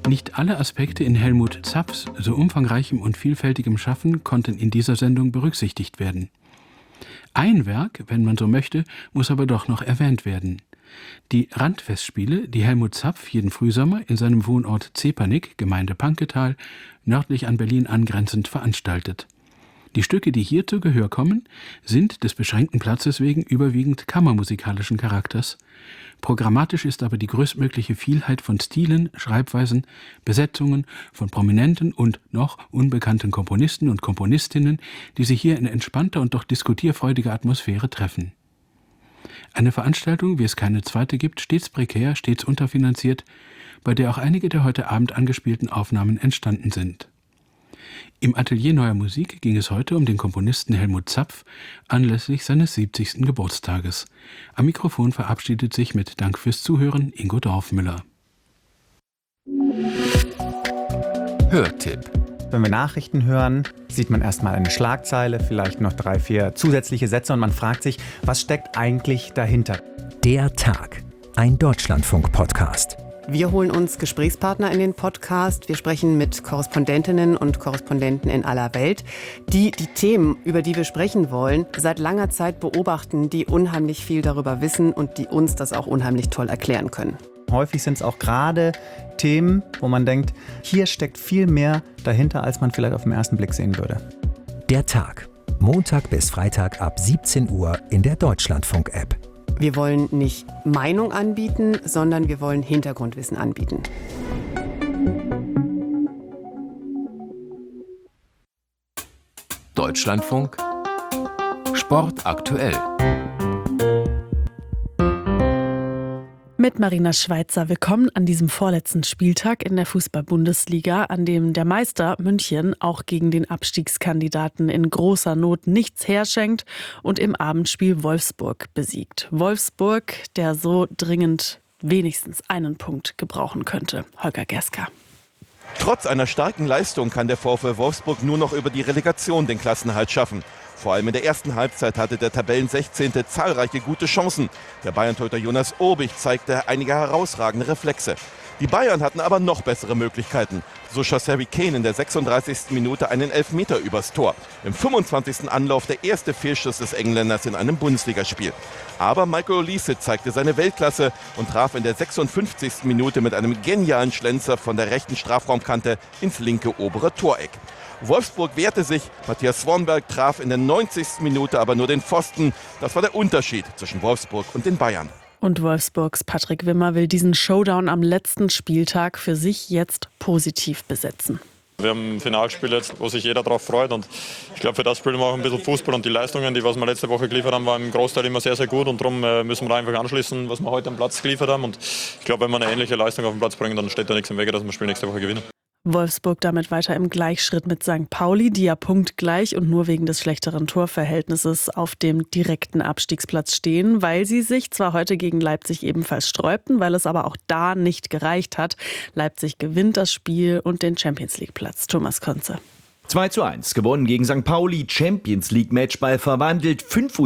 Nicht alle Aspekte in Helmut Zapfs so umfangreichem und vielfältigem Schaffen konnten in dieser Sendung berücksichtigt werden. Ein Werk, wenn man so möchte, muss aber doch noch erwähnt werden. Die Randfestspiele, die Helmut Zapf jeden Frühsommer in seinem Wohnort Zepernick, Gemeinde Panketal, nördlich an Berlin angrenzend veranstaltet. Die Stücke, die hier zu Gehör kommen, sind des beschränkten Platzes wegen überwiegend kammermusikalischen Charakters. Programmatisch ist aber die größtmögliche Vielheit von Stilen, Schreibweisen, Besetzungen von prominenten und noch unbekannten Komponisten und Komponistinnen, die sich hier in entspannter und doch diskutierfreudiger Atmosphäre treffen. Eine Veranstaltung, wie es keine zweite gibt, stets prekär, stets unterfinanziert, bei der auch einige der heute Abend angespielten Aufnahmen entstanden sind. Im Atelier Neuer Musik ging es heute um den Komponisten Helmut Zapf anlässlich seines 70. Geburtstages. Am Mikrofon verabschiedet sich mit Dank fürs Zuhören Ingo Dorfmüller. Hörtipp. Wenn wir Nachrichten hören, sieht man erstmal eine Schlagzeile, vielleicht noch 3, 4 zusätzliche Sätze und man fragt sich, was steckt eigentlich dahinter? Der Tag. Ein Deutschlandfunk-Podcast. Wir holen uns Gesprächspartner in den Podcast. Wir sprechen mit Korrespondentinnen und Korrespondenten in aller Welt, die die Themen, über die wir sprechen wollen, seit langer Zeit beobachten, die unheimlich viel darüber wissen und die uns das auch unheimlich toll erklären können. Häufig sind es auch gerade Themen, wo man denkt, hier steckt viel mehr dahinter, als man vielleicht auf den ersten Blick sehen würde. Der Tag. Montag bis Freitag ab 17 Uhr in der Deutschlandfunk-App. Wir wollen nicht Meinung anbieten, sondern wir wollen Hintergrundwissen anbieten. Deutschlandfunk Sport aktuell. Mit Marina Schweizer. Willkommen an diesem vorletzten Spieltag in der Fußball-Bundesliga, an dem der Meister München auch gegen den Abstiegskandidaten in großer Not nichts herschenkt und im Abendspiel Wolfsburg besiegt. Wolfsburg, der so dringend wenigstens einen Punkt gebrauchen könnte. Holger Gerska. Trotz einer starken Leistung kann der VfL Wolfsburg nur noch über die Relegation den Klassenerhalt schaffen. Vor allem in der ersten Halbzeit hatte der Tabellen-16. zahlreiche gute Chancen. Der Bayern-Torhüter Jonas Obich zeigte einige herausragende Reflexe. Die Bayern hatten aber noch bessere Möglichkeiten. So schoss Harry Kane in der 36. Minute einen Elfmeter übers Tor. Im 25. Anlauf der erste Fehlschuss des Engländers in einem Bundesligaspiel. Aber Michael Olise zeigte seine Weltklasse und traf in der 56. Minute mit einem genialen Schlenzer von der rechten Strafraumkante ins linke obere Toreck. Wolfsburg wehrte sich, Matthias Swanberg traf in der 90. Minute aber nur den Pfosten. Das war der Unterschied zwischen Wolfsburg und den Bayern. Und Wolfsburgs Patrick Wimmer will diesen Showdown am letzten Spieltag für sich jetzt positiv besetzen. Wir haben ein Finalspiel jetzt, wo sich jeder darauf freut und ich glaube, für das spielen wir auch ein bisschen Fußball und die Leistungen, die was wir letzte Woche geliefert haben, waren im Großteil immer sehr, sehr gut und darum müssen wir einfach anschließen, was wir heute am Platz geliefert haben und ich glaube, wenn wir eine ähnliche Leistung auf den Platz bringen, dann steht da nichts im Wege, dass wir das Spiel nächste Woche gewinnen. Wolfsburg damit weiter im Gleichschritt mit St. Pauli, die ja punktgleich und nur wegen des schlechteren Torverhältnisses auf dem direkten Abstiegsplatz stehen, weil sie sich zwar heute gegen Leipzig ebenfalls sträubten, weil es aber auch da nicht gereicht hat. Leipzig gewinnt das Spiel und den Champions-League-Platz. Thomas Konze. 2:1 gewonnen gegen St. Pauli, Champions League Matchball verwandelt,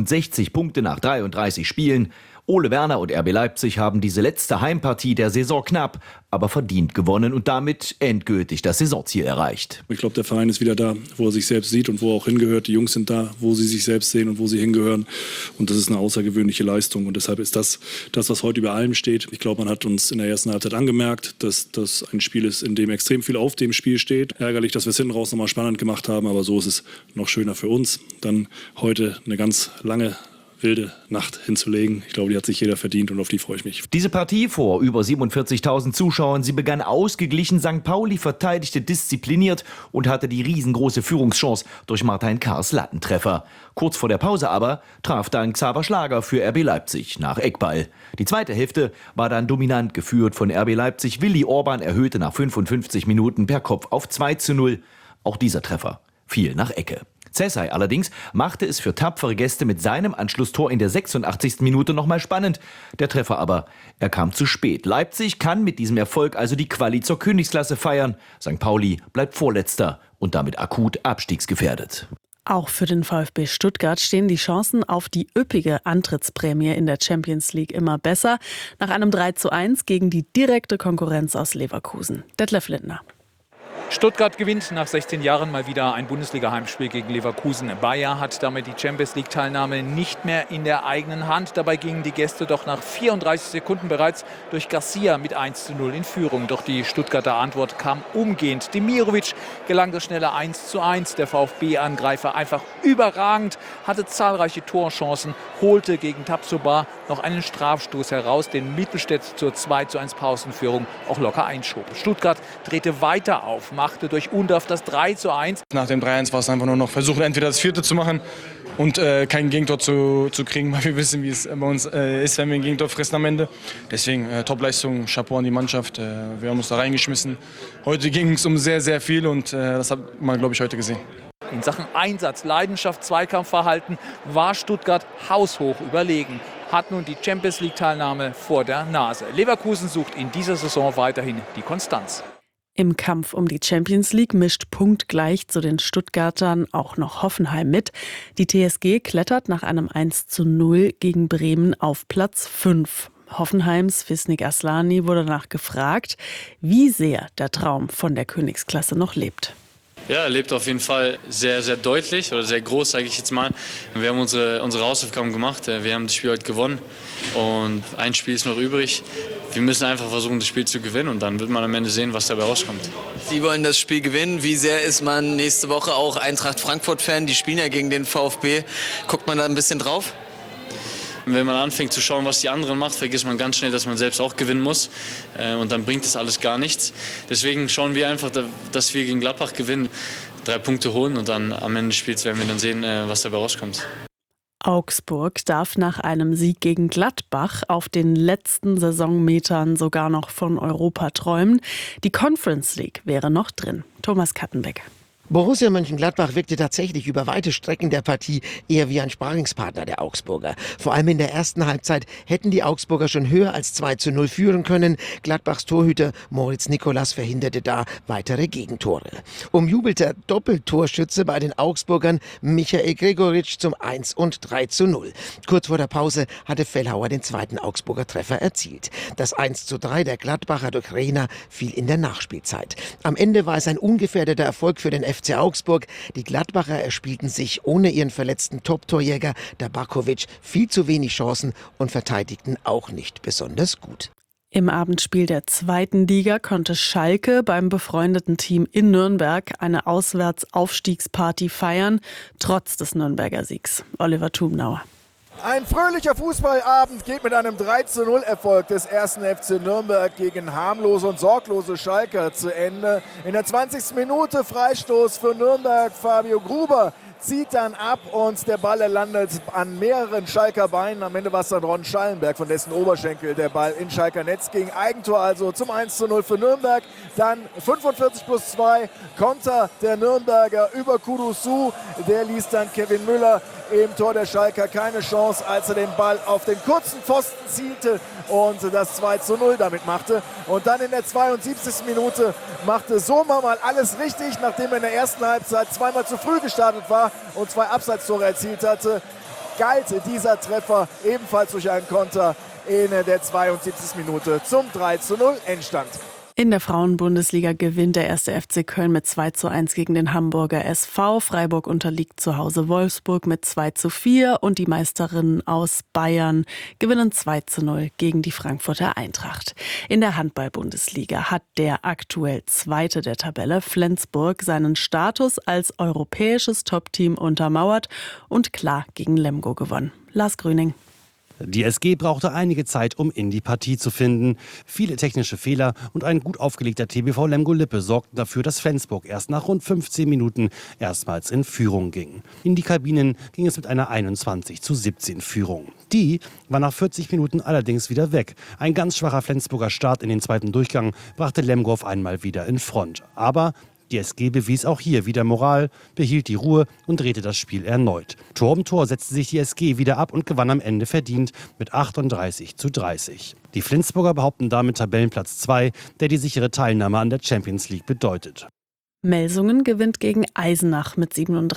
65 Punkte nach 33 Spielen. Ole Werner und RB Leipzig haben diese letzte Heimpartie der Saison knapp, aber verdient gewonnen und damit endgültig das Saisonziel erreicht. Ich glaube, der Verein ist wieder da, wo er sich selbst sieht und wo er auch hingehört. Die Jungs sind da, wo sie sich selbst sehen und wo sie hingehören. Und das ist eine außergewöhnliche Leistung. Und deshalb ist das, was heute über allem steht. Ich glaube, man hat uns in der ersten Halbzeit angemerkt, dass das ein Spiel ist, in dem extrem viel auf dem Spiel steht. Ärgerlich, dass wir es hinten raus nochmal spannend gemacht haben, aber so ist es noch schöner für uns. Dann heute eine ganz lange wilde Nacht hinzulegen. Ich glaube, die hat sich jeder verdient und auf die freue ich mich. Diese Partie vor über 47.000 Zuschauern, sie begann ausgeglichen. St. Pauli verteidigte diszipliniert und hatte die riesengroße Führungschance durch Martin Kars Lattentreffer. Kurz vor der Pause aber traf dann Xaver Schlager für RB Leipzig nach Eckball. Die zweite Hälfte war dann dominant geführt von RB Leipzig. Willi Orban erhöhte nach 55 Minuten per Kopf auf 2:0. Auch dieser Treffer fiel nach Ecke. Cesay allerdings machte es für tapfere Gäste mit seinem Anschlusstor in der 86. Minute nochmal spannend. Der Treffer aber, er kam zu spät. Leipzig kann mit diesem Erfolg also die Quali zur Königsklasse feiern. St. Pauli bleibt Vorletzter und damit akut abstiegsgefährdet. Auch für den VfB Stuttgart stehen die Chancen auf die üppige Antrittsprämie in der Champions League immer besser. Nach einem 3:1 gegen die direkte Konkurrenz aus Leverkusen. Detlef Lindner. Stuttgart gewinnt nach 16 Jahren mal wieder ein Bundesliga-Heimspiel gegen Leverkusen. Bayer hat damit die Champions-League-Teilnahme nicht mehr in der eigenen Hand. Dabei gingen die Gäste doch nach 34 Sekunden bereits durch Garcia mit 1:0 in Führung. Doch die Stuttgarter Antwort kam umgehend. Demirovic gelang das schnelle 1:1. Der VfB-Angreifer einfach überragend, hatte zahlreiche Torchancen, holte gegen Tapsoba noch einen Strafstoß heraus, den Mittelstädt zur 2:1 Pausenführung auch locker einschob. Stuttgart drehte weiter auf, machte durch Undorf das 3:1. Nach dem 3:1 war es einfach nur noch versuchen, entweder das 4. zu machen und kein Gegentor zu kriegen, weil wir wissen, wie es bei uns ist, wenn wir ein Gegentor fressen am Ende. Deswegen Topleistung, Chapeau an die Mannschaft. Wir haben uns da reingeschmissen. Heute ging es um sehr, sehr viel und das hat man, glaube ich, heute gesehen. In Sachen Einsatz, Leidenschaft, Zweikampfverhalten war Stuttgart haushoch überlegen. Hat nun die Champions-League-Teilnahme vor der Nase. Leverkusen sucht in dieser Saison weiterhin die Konstanz. Im Kampf um die Champions League mischt punktgleich zu den Stuttgartern auch noch Hoffenheim mit. Die TSG klettert nach einem 1:0 gegen Bremen auf Platz 5. Hoffenheims Fisnik Aslani wurde danach gefragt, wie sehr der Traum von der Königsklasse noch lebt. Ja, er lebt auf jeden Fall sehr, sehr deutlich oder sehr groß, sage ich jetzt mal. Wir haben unsere Hausaufgaben gemacht. Wir haben das Spiel heute gewonnen und ein Spiel ist noch übrig. Wir müssen einfach versuchen, das Spiel zu gewinnen und dann wird man am Ende sehen, was dabei rauskommt. Sie wollen das Spiel gewinnen. Wie sehr ist man nächste Woche auch Eintracht Frankfurt-Fan? Die spielen ja gegen den VfB. Guckt man da ein bisschen drauf? Wenn man anfängt zu schauen, was die anderen macht, vergisst man ganz schnell, dass man selbst auch gewinnen muss. Und dann bringt das alles gar nichts. Deswegen schauen wir einfach, dass wir gegen Gladbach gewinnen, 3 Punkte holen und dann am Ende des Spiels werden wir dann sehen, was dabei rauskommt. Augsburg darf nach einem Sieg gegen Gladbach auf den letzten Saisonmetern sogar noch von Europa träumen. Die Conference League wäre noch drin. Thomas Kattenbeck. Borussia Mönchengladbach wirkte tatsächlich über weite Strecken der Partie eher wie ein Sparringspartner der Augsburger. Vor allem in der ersten Halbzeit hätten die Augsburger schon höher als 2:0 führen können. Gladbachs Torhüter Moritz Nicolas verhinderte da weitere Gegentore. Umjubelter Doppeltorschütze bei den Augsburgern Michael Gregoritsch zum 1 und 3:0. Kurz vor der Pause hatte Fellhauer den zweiten Augsburger Treffer erzielt. Das 1:3 der Gladbacher durch Rehner fiel in der Nachspielzeit. Am Ende war es ein ungefährdeter Erfolg für den FC Augsburg. Die Gladbacher erspielten sich ohne ihren verletzten Top-Torjäger Dabakovic viel zu wenig Chancen und verteidigten auch nicht besonders gut. Im Abendspiel der 2. Liga konnte Schalke beim befreundeten Team in Nürnberg eine Auswärtsaufstiegsparty feiern, trotz des Nürnberger Siegs. Oliver Thumnauer. Ein fröhlicher Fußballabend geht mit einem 3:0-Erfolg des 1. FC Nürnberg gegen harmlose und sorglose Schalker zu Ende. In der 20. Minute Freistoß für Nürnberg. Fabio Gruber zieht dann ab und der Ball landet an mehreren Schalker Beinen. Am Ende war es dann Ron Schallenberg, von dessen Oberschenkel der Ball in Schalker Netz ging. Eigentor also zum 1:0 für Nürnberg. Dann 45+2 Konter der Nürnberger über Kudusu. Der ließ dann Kevin Müller im Tor der Schalker keine Chance, als er den Ball auf den kurzen Pfosten zielte und das 2:0 damit machte. Und dann in der 72. Minute machte Sommer mal alles richtig, nachdem er in der ersten Halbzeit zweimal zu früh gestartet war und 2 Abseitstore erzielt hatte, galt dieser Treffer ebenfalls durch einen Konter in der 72. Minute zum 3:0 Endstand. In der Frauenbundesliga gewinnt der 1. FC Köln mit 2:1 gegen den Hamburger SV. Freiburg unterliegt zu Hause Wolfsburg mit 2:4 und die Meisterinnen aus Bayern gewinnen 2:0 gegen die Frankfurter Eintracht. In der Handball-Bundesliga hat der aktuell Zweite der Tabelle Flensburg seinen Status als europäisches Top-Team untermauert und klar gegen Lemgo gewonnen. Lars Grüning. Die SG brauchte einige Zeit, um in die Partie zu finden. Viele technische Fehler und ein gut aufgelegter TBV Lemgo-Lippe sorgten dafür, dass Flensburg erst nach rund 15 Minuten erstmals in Führung ging. In die Kabinen ging es mit einer 21:17 Führung. Die war nach 40 Minuten allerdings wieder weg. Ein ganz schwacher Flensburger Start in den zweiten Durchgang brachte Lemgo auf einmal wieder in Front. Aber die SG bewies auch hier wieder Moral, behielt die Ruhe und drehte das Spiel erneut. Tor um Tor setzte sich die SG wieder ab und gewann am Ende verdient mit 38:30. Die Flensburger behaupten damit Tabellenplatz 2, der die sichere Teilnahme an der Champions League bedeutet. Melsungen gewinnt gegen Eisenach mit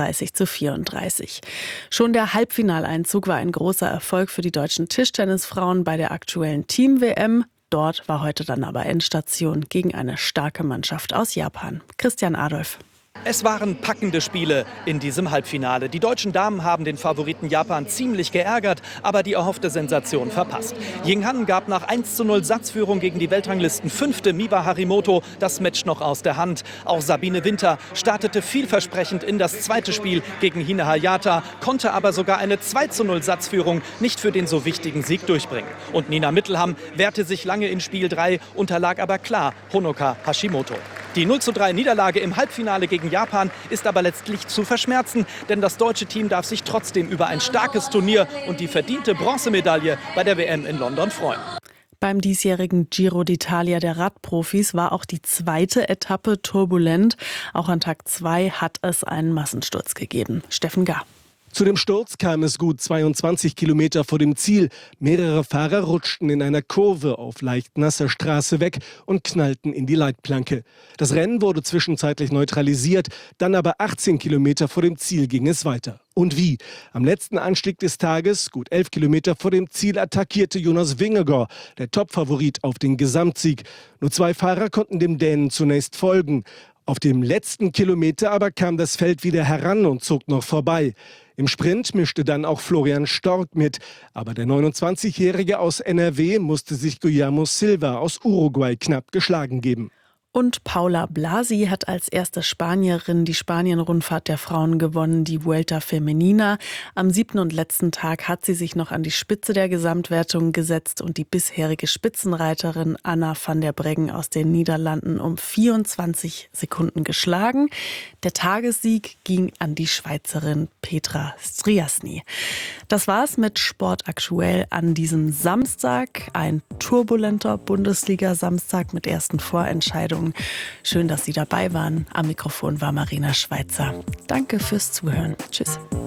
37:34. Schon der Halbfinaleinzug war ein großer Erfolg für die deutschen Tischtennisfrauen bei der aktuellen Team-WM. Dort war heute dann aber Endstation gegen eine starke Mannschaft aus Japan. Christian Adolf. Es waren packende Spiele in diesem Halbfinale. Die deutschen Damen haben den Favoriten Japan ziemlich geärgert, aber die erhoffte Sensation verpasst. Ying Han gab nach 1:0 Satzführung gegen die Weltranglisten-Fünfte Miwa Harimoto das Match noch aus der Hand. Auch Sabine Winter startete vielversprechend in das zweite Spiel gegen Hine Hayata, konnte aber sogar eine 2:0 Satzführung nicht für den so wichtigen Sieg durchbringen. Und Nina Mittelham wehrte sich lange in Spiel 3, unterlag aber klar Honoka Hashimoto. Die 0:3 Niederlage im Halbfinale gegen Japan ist aber letztlich zu verschmerzen, denn das deutsche Team darf sich trotzdem über ein starkes Turnier und die verdiente Bronzemedaille bei der WM in London freuen. Beim diesjährigen Giro d'Italia der Radprofis war auch die zweite Etappe turbulent. Auch an Tag 2 hat es einen Massensturz gegeben. Steffen Gahr. Zu dem Sturz kam es gut 22 Kilometer vor dem Ziel. Mehrere Fahrer rutschten in einer Kurve auf leicht nasser Straße weg und knallten in die Leitplanke. Das Rennen wurde zwischenzeitlich neutralisiert, dann aber 18 Kilometer vor dem Ziel ging es weiter. Und wie? Am letzten Anstieg des Tages, gut 11 Kilometer vor dem Ziel, attackierte Jonas Vingegaard, der Topfavorit auf den Gesamtsieg. Nur 2 Fahrer konnten dem Dänen zunächst folgen. Auf dem letzten Kilometer aber kam das Feld wieder heran und zog noch vorbei. Im Sprint mischte dann auch Florian Stork mit. Aber der 29-Jährige aus NRW musste sich Guillermo Silva aus Uruguay knapp geschlagen geben. Und Paula Blasi hat als erste Spanierin die Spanien-Rundfahrt der Frauen gewonnen, die Vuelta Femenina. Am 7. und letzten Tag hat sie sich noch an die Spitze der Gesamtwertung gesetzt und die bisherige Spitzenreiterin Anna van der Breggen aus den Niederlanden um 24 Sekunden geschlagen. Der Tagessieg ging an die Schweizerin Petra Striasny. Das war's mit Sport aktuell an diesem Samstag. Ein turbulenter Bundesliga-Samstag mit ersten Vorentscheidungen. Schön, dass Sie dabei waren. Am Mikrofon war Marina Schweizer. Danke fürs Zuhören. Tschüss.